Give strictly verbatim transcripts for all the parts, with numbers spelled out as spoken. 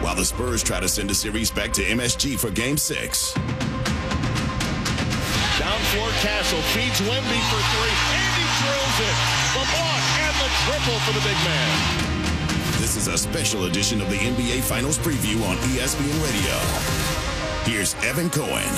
while the Spurs try to send a series back to M S G for Game six. Down floor, Castle feeds Wemby for three, and he drills it. The block and the triple for the big man. This is a special edition of the N B A Finals preview on E S P N Radio. Here's Evan Cohen.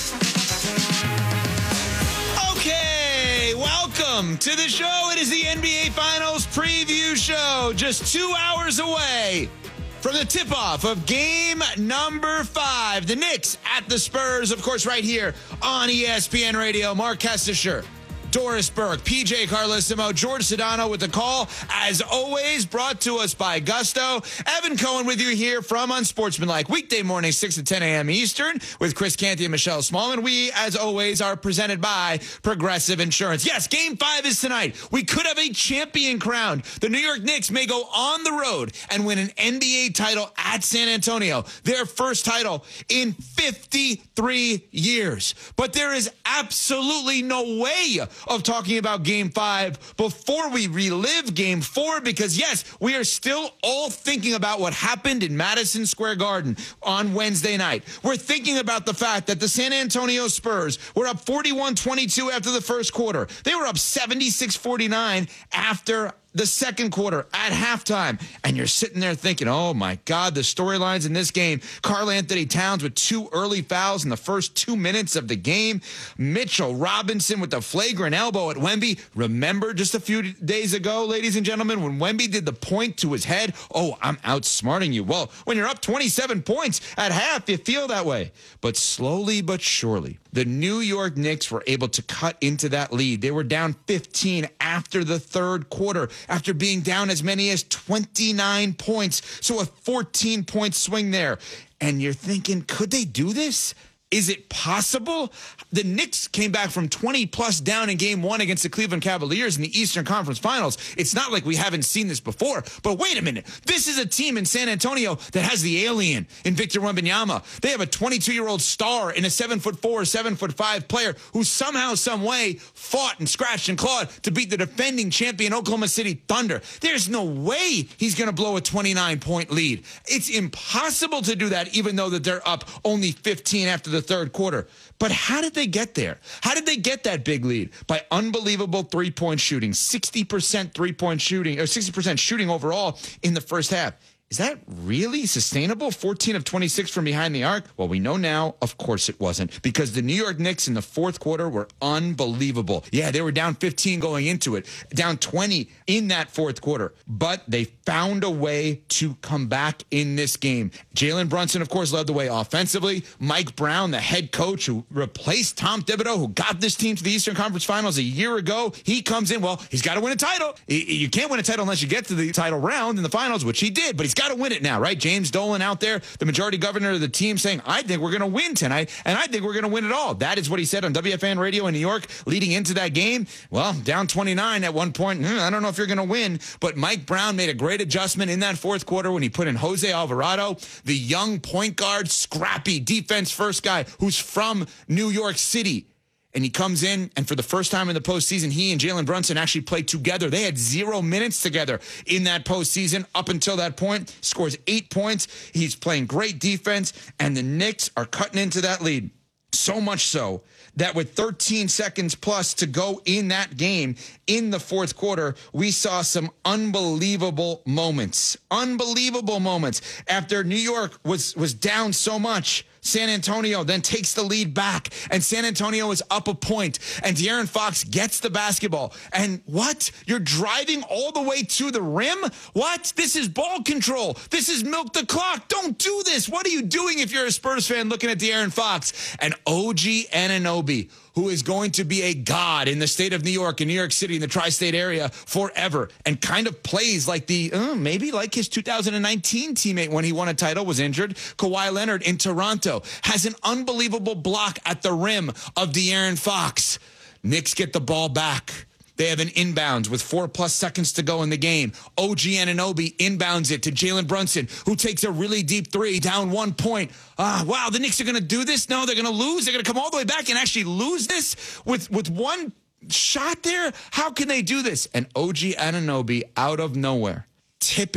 Okay, welcome to the show. It is the N B A Finals preview show, just two hours away from the tip-off of game number five. The Knicks at the Spurs, of course, right here on E S P N Radio. Mark Kestisher, Doris Burke, P J Carlissimo, George Sedano with the call. As always, brought to us by Gusto. Evan Cohen with you here from Unsportsmanlike. Weekday morning, six to ten a.m. Eastern with Chris Canty and Michelle Smallman. We, as always, are presented by Progressive Insurance. Yes, game five is tonight. We could have a champion crowned. The New York Knicks may go on the road and win an N B A title at San Antonio, their first title in fifty-three years. But there is absolutely no way of talking about game five before we relive game four, because yes, we are still all thinking about what happened in Madison Square Garden on Wednesday night. We're thinking about the fact that the San Antonio Spurs were up forty-one twenty-two after the first quarter. They were up seventy-six forty-nine after the second quarter at halftime. And you're sitting there thinking, oh my God, the storylines in this game. Karl Anthony Towns with two early fouls in the first two minutes of the game. Mitchell Robinson with the flagrant elbow at Wemby. Remember just a few days ago, ladies and gentlemen, when Wemby did the point to his head? Oh, I'm outsmarting you. Well, when you're up twenty-seven points at half, you feel that way. But slowly but surely, the New York Knicks were able to cut into that lead. They were down fifteen after the third quarter, after being down as many as twenty-nine points. So a fourteen-point swing there. And you're thinking, could they do this? Is it possible? The Knicks came back from twenty plus down in game one against the Cleveland Cavaliers in the Eastern Conference Finals. It's not like we haven't seen this before. But wait a minute. This is a team in San Antonio that has the alien in Victor Wembanyama. They have a twenty-two-year-old star in a seven foot four, seven foot five player who somehow, some way fought and scratched and clawed to beat the defending champion Oklahoma City Thunder. There's no way he's going to blow a twenty-nine point lead. It's impossible to do that, even though that they're up only fifteen after the third quarter. But how did they get there? How did they get that big lead? By unbelievable three-point shooting, sixty percent three-point shooting, or sixty percent shooting overall in the first half. Is that really sustainable? fourteen of twenty-six from behind the arc? Well, we know now, of course it wasn't, because the New York Knicks in the fourth quarter were unbelievable. Yeah, they were down fifteen going into it, down twenty in that fourth quarter, but they found a way to come back in this game. Jalen Brunson, of course, led the way offensively. Mike Brown, the head coach who replaced Tom Thibodeau, who got this team to the Eastern Conference Finals a year ago, he comes in. Well, he's got to win a title. You can't win a title unless you get to the title round in the finals, which he did, but he's got to win it now, right? James Dolan out there, the majority governor of the team, saying, I think we're going to win tonight, and I think we're going to win it all. That is what he said on W F N radio in New York leading into that game. Well, down twenty-nine at one point. I don't know if you're going to win, but Mike Brown made a great adjustment in that fourth quarter when he put in Jose Alvarado, the young point guard, scrappy defense first guy who's from New York City. And he comes in, and for the first time in the postseason, he and Jalen Brunson actually played together. They had zero minutes together in that postseason up until that point. Scores eight points. He's playing great defense, and the Knicks are cutting into that lead. So much so that with thirteen seconds plus to go in that game, in the fourth quarter, we saw some unbelievable moments. Unbelievable moments. After New York was, was down so much, San Antonio then takes the lead back, and San Antonio is up a point, and De'Aaron Fox gets the basketball. And what? You're driving all the way to the rim? What? This is ball control. This is milk the clock. Don't do this. What are you doing if you're a Spurs fan looking at De'Aaron Fox? And O G Anunoby, who is going to be a god in the state of New York, in New York City, in the tri-state area forever, and kind of plays like the, uh, maybe like his two thousand nineteen teammate when he won a title, was injured, Kawhi Leonard in Toronto, has an unbelievable block at the rim of De'Aaron Fox. Knicks get the ball back. They have an inbounds with four plus seconds to go in the game. O G Anunoby inbounds it to Jalen Brunson, who takes a really deep three, down one point. Ah, wow, the Knicks are going to do this? No, they're going to lose. They're going to come all the way back and actually lose this with, with one shot there? How can they do this? And O G Anunoby, out of nowhere, tip